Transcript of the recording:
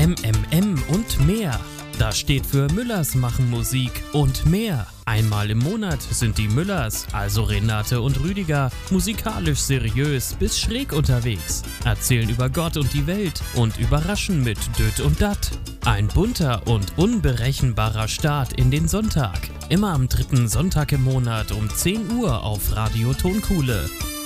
MMM und mehr. Das steht für Müllers machen Musik und mehr. Einmal im Monat sind die Müllers, also Renate und Rüdiger, musikalisch seriös bis schräg unterwegs, erzählen über Gott und die Welt und überraschen mit Död und Dat. Ein bunter und unberechenbarer Start in den Sonntag. Immer am 3. Sonntag im Monat um 10 Uhr auf Radio Tonkuhle.